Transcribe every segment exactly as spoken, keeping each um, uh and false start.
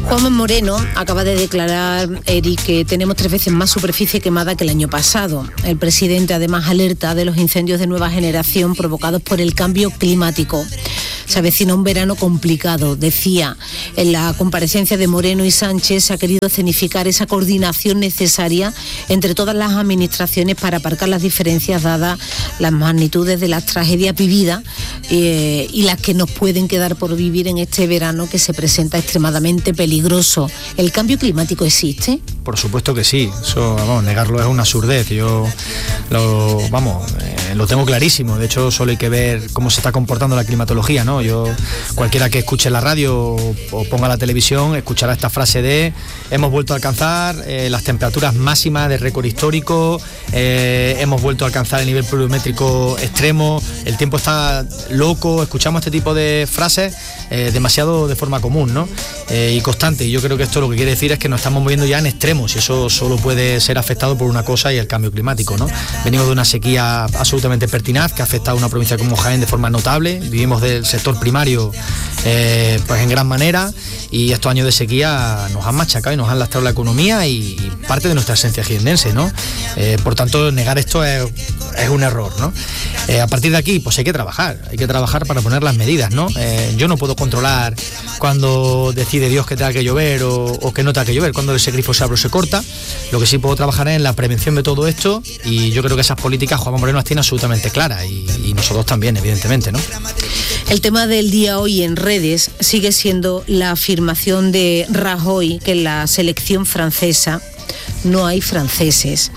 Juanma Moreno acaba de declarar, Eric, que tenemos tres veces más superficie quemada que el año pasado. El presidente además alerta de los incendios de nueva generación provocados por el cambio climático. Se avecina un verano complicado, decía. En la comparecencia de Moreno y Sánchez se ha querido escenificar esa coordinación necesaria entre todas las administraciones para aparcar las diferencias dadas las magnitudes de las tragedias vividas eh, y las que nos pueden quedar por vivir en este verano que se presenta extremadamente peligroso. ¿El cambio climático existe? Por supuesto que sí, eso, vamos, negarlo es una absurdez. Yo lo, vamos, eh, lo tengo clarísimo. De hecho, solo hay que ver cómo se está comportando la climatología, ¿no? Yo, cualquiera que escuche la radio o, o ponga la televisión, escuchará esta frase de hemos vuelto a alcanzar eh, las temperaturas máximas de récord histórico, eh, hemos vuelto a alcanzar el nivel pluviométrico extremo, el tiempo está loco. Escuchamos este tipo de frases eh, demasiado de forma común, ¿no? Eh, y constante. Y yo creo que esto lo que quiere decir es que nos estamos moviendo ya en extremos y eso solo puede ser afectado por una cosa y el cambio climático, ¿no? Venimos de una sequía absolutamente pertinaz que ha afectado a una provincia como Jaén de forma notable. Vivimos del sector primario eh, pues en gran manera y estos años de sequía nos han machacado y nos han lastrado la economía y, y parte de nuestra esencia jiennense, ¿no? Eh, por tanto, negar esto es, es un error, ¿no? Eh, a partir de aquí, pues hay que trabajar, hay que trabajar para poner las medidas, ¿no? Eh, yo no puedo controlar cuando decide Dios que tenga que llover o, o que no tenga que llover, cuando ese grifo se abre o se corta. Lo que sí puedo trabajar es en la prevención de todo esto y yo creo que esas políticas Juanma Moreno las tiene absolutamente claras y, y nosotros también, evidentemente, ¿no? El tema del día hoy en redes sigue siendo la afirmación de Rajoy que en la selección francesa no hay franceses.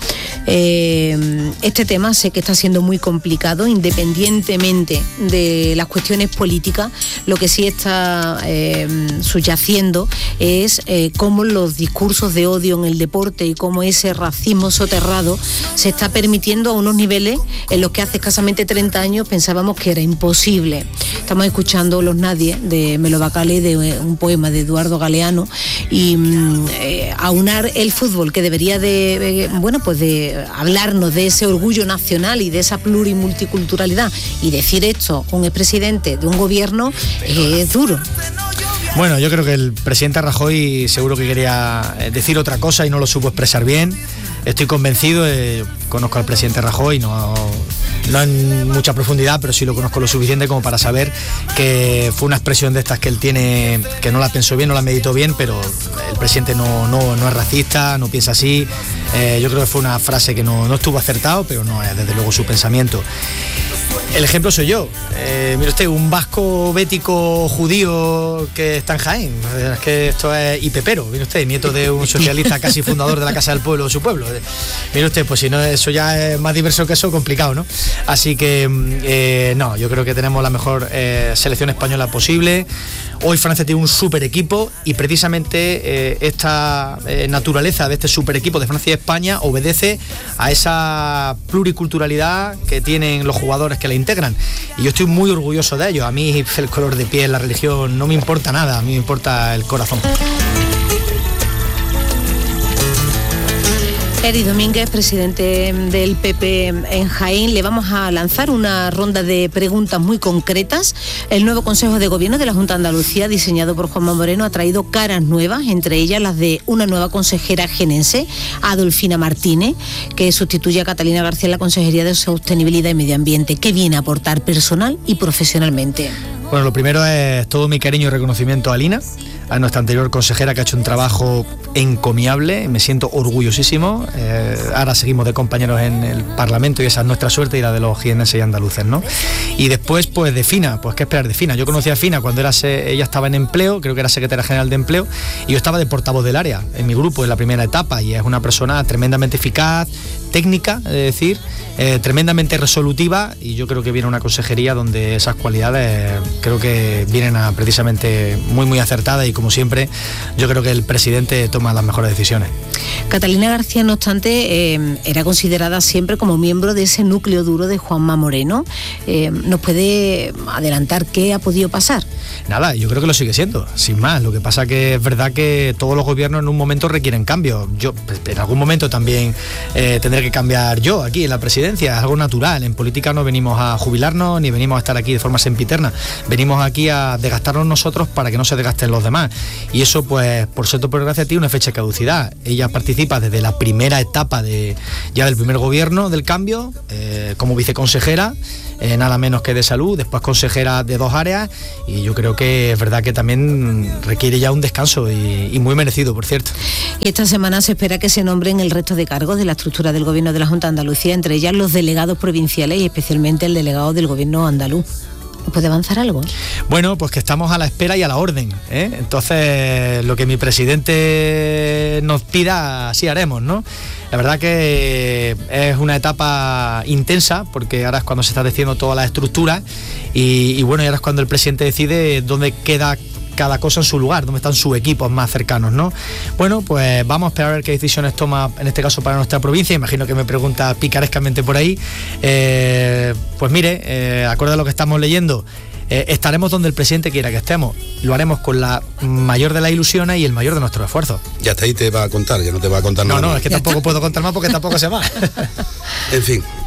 Eh, este tema sé que está siendo muy complicado, independientemente de las cuestiones políticas. Lo que sí está eh, subyaciendo es eh, cómo los discursos de odio en el deporte y cómo ese racismo soterrado se está permitiendo a unos niveles en los que hace escasamente treinta años pensábamos que era imposible. Estamos escuchando Los Nadie de Melo Bacalé, de un poema de Eduardo Galeano, y eh, aunar el fútbol que debería de, eh, bueno, pues de hablarnos de ese orgullo nacional y de esa plurimulticulturalidad, y decir esto un expresidente de un gobierno eh, es duro. Bueno, yo creo que el presidente Rajoy seguro que quería decir otra cosa y no lo supo expresar bien. Estoy convencido, eh, conozco al presidente Rajoy, no, no en mucha profundidad, pero sí lo conozco lo suficiente como para saber que fue una expresión de estas que él tiene, que no la pensó bien, no la meditó bien, pero el presidente no, no, no es racista, no piensa así. Eh, yo creo que fue una frase que no, no estuvo acertado, pero no es desde luego su pensamiento. El ejemplo soy yo. Eh, mire usted, un vasco bético judío que está en Jaén. Es que esto es y pepero, mire usted, nieto de un socialista casi fundador de la Casa del Pueblo de su pueblo. Mire usted, pues si no, eso ya es más diverso que eso, complicado, ¿no? Así que, eh, no, yo creo que tenemos la mejor eh, selección española posible. Hoy Francia tiene un super equipo y precisamente eh, esta eh, naturaleza de este super equipo de Francia y España obedece a esa pluriculturalidad que tienen los jugadores que la integran. Y yo estoy muy orgulloso de ello. A mí el color de piel, la religión, no me importa nada, a mí me importa el corazón. Eric Domínguez, presidente del P P en Jaén, le vamos a lanzar una ronda de preguntas muy concretas. El nuevo Consejo de Gobierno de la Junta de Andalucía, diseñado por Juanma Moreno, ha traído caras nuevas, entre ellas las de una nueva consejera genense, Adolfina Martínez, que sustituye a Catalina García en la Consejería de Sostenibilidad y Medio Ambiente. ¿Qué viene a aportar personal y profesionalmente? Bueno, lo primero es todo mi cariño y reconocimiento a Lina, a nuestra anterior consejera, que ha hecho un trabajo encomiable. Me siento orgullosísimo. Eh, ahora seguimos de compañeros en el Parlamento y esa es nuestra suerte y la de los jiennenses y andaluces, ¿no? Y después, pues de Fina, pues qué esperar de Fina. Yo conocí a Fina cuando era se, ella estaba en empleo, creo que era secretaria general de empleo, y yo estaba de portavoz del área en mi grupo en la primera etapa, y es una persona tremendamente eficaz, técnica, es decir, eh, tremendamente resolutiva, y yo creo que viene una consejería donde esas cualidades creo que vienen a precisamente muy muy acertadas, y como siempre yo creo que el presidente toma las mejores decisiones. Catalina García, no obstante, eh, era considerada siempre como miembro de ese núcleo duro de Juanma Moreno. Eh, ¿Nos puede adelantar qué ha podido pasar? Nada, yo creo que lo sigue siendo, sin más. Lo que pasa que es verdad que todos los gobiernos en un momento requieren cambios. Yo en algún momento también eh, tendré tendré que cambiar yo aquí en la presidencia, es algo natural. En política no venimos a jubilarnos ni venimos a estar aquí de forma sempiterna, venimos aquí a desgastarnos nosotros para que no se desgasten los demás, y eso pues por cierto por gracia tiene una fecha de caducidad. Ella participa desde la primera etapa de ya del primer gobierno del cambio, eh, como viceconsejera, eh, nada menos que de salud, después consejera de dos áreas, y yo creo que es verdad que también requiere ya un descanso y, y muy merecido, por cierto. Y esta semana se espera que se nombren el resto de cargos de la estructura del gobierno de la Junta de Andalucía, entre ellas los delegados provinciales y especialmente el delegado del gobierno andaluz. ¿Puede avanzar algo? Bueno, pues que estamos a la espera y a la orden, ¿eh? Entonces, lo que mi presidente nos pida, así haremos, ¿no? La verdad que es una etapa intensa, porque ahora es cuando se está decidiendo toda la estructura y, y bueno, y ahora es cuando el presidente decide dónde queda cada cosa en su lugar, dónde están sus equipos más cercanos, ¿no? Bueno, pues vamos a esperar a ver qué decisiones toma, en este caso para nuestra provincia. Imagino que me pregunta picarescamente por ahí. Eh, pues mire, eh, acorde a lo que estamos leyendo, eh, estaremos donde el presidente quiera que estemos. Lo haremos con la mayor de las ilusiones y el mayor de nuestros esfuerzos. Ya hasta ahí te va a contar, ya no te va a contar no, nada. No, no, más. es que tampoco puedo contar más porque tampoco se va. En fin.